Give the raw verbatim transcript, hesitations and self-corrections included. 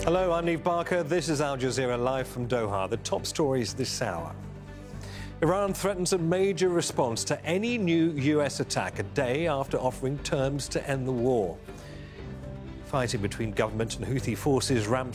Hello, I'm Neve Barker. This is Al Jazeera live from Doha. The top stories this hour. Iran threatens a major response to any new U S attack a day after offering terms to end the war. Fighting between government and Houthi forces ramps